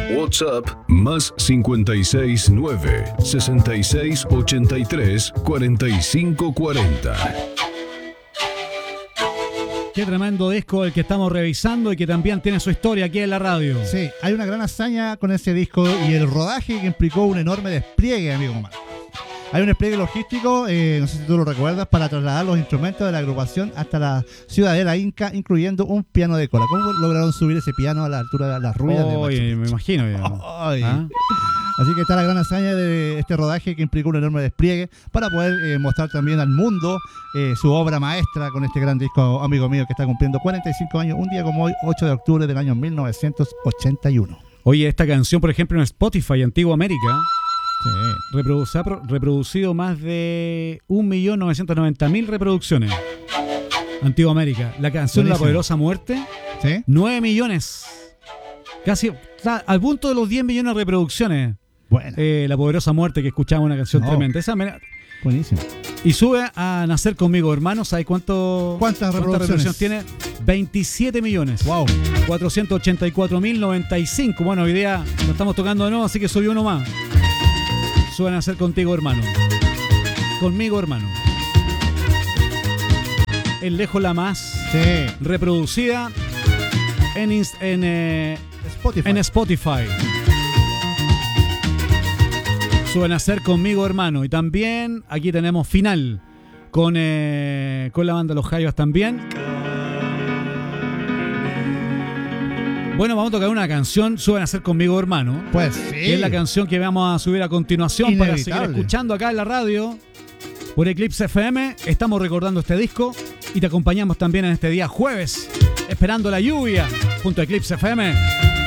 WhatsApp más 569 6683 4540. Qué tremendo disco el que estamos revisando y que también tiene su historia aquí en la radio. Sí, hay una gran hazaña con ese disco y el rodaje que implicó un enorme despliegue, amigo Omar. Hay un despliegue logístico, no sé si tú lo recuerdas, para trasladar los instrumentos de la agrupación hasta la ciudadela inca, incluyendo un piano de cola. ¿Cómo lograron subir ese piano a la altura de las ruinas de Machu Picchu? Me imagino. ¿Ah? Así que está la gran hazaña de este rodaje que implicó un enorme despliegue para poder mostrar también al mundo su obra maestra con este gran disco, amigo mío, que está cumpliendo 45 años, un día como hoy, 8 de octubre del año 1981. Oye, esta canción, por ejemplo, en Spotify, Antigua América, Sí. ha reproducido más de 1.990.000 reproducciones. Antigua América. La canción Buenísimo. La Poderosa Muerte, ¿Sí? 9 millones. Casi está al punto de los 10 millones de reproducciones. Bueno, La Poderosa Muerte, que escuchamos una canción tremenda. buenísimo. Y sube a Nacer Conmigo, hermano. ¿Sabes cuántas reproducciones tiene? 27 millones. Wow. 484.095. Bueno, hoy día lo estamos tocando de nuevo, así que subió uno más. Sube a Nacer Contigo, hermano. Conmigo, hermano. Es lejos la más reproducida en Spotify. Suelen hacer Conmigo, hermano. Y también aquí tenemos Final con la banda Los Jaivas también. Bueno, vamos a tocar una canción, Suelen hacer Conmigo, hermano. Pues sí. Que es la canción que vamos a subir a continuación para seguir escuchando acá en la radio. Por Eclipse FM estamos recordando este disco y te acompañamos también en este día jueves, esperando la lluvia, junto a Eclipse FM.